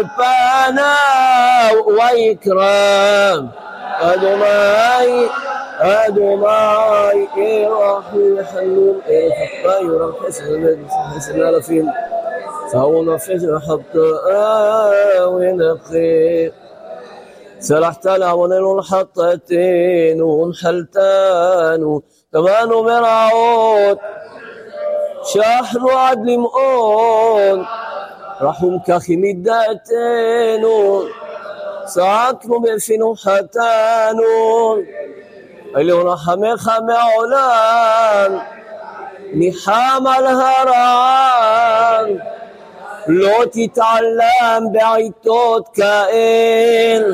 פנה ויקרא אדוני ירחם וחנון חטא ירחם חסד אלפים فهو نفس الحطاء ونقي سلحت العونين والحطتين والحلتان كمان مرعود شحن عدل مؤون رحم كخي مدتين سعكن بفن حتان اللي رحمك معلان نحام الهران לא תתעלם בעיתות כאל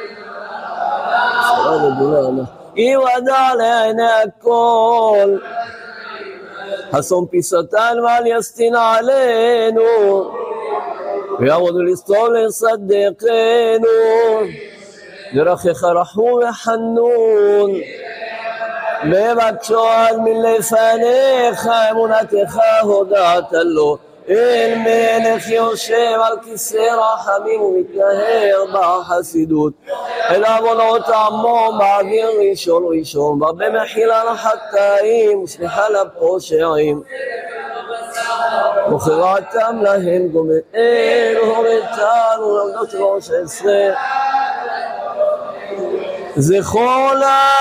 יוודע לעיני הכל חסום פיסתן ועל יסטין עלינו ויעמוד לסתום לסדקנו דרכך רחום וחנון מבקשו עד מלפניך אמונתך הודעת לו אל מלך יושב על כיסא רחמים ומתנהר בחסידות אל עוונות עמו באוויר ראשון ראשון במחילה לחטאים וסליחה לפושעים מוכרתם להם גומר הורתנו לעמדות 13 זכור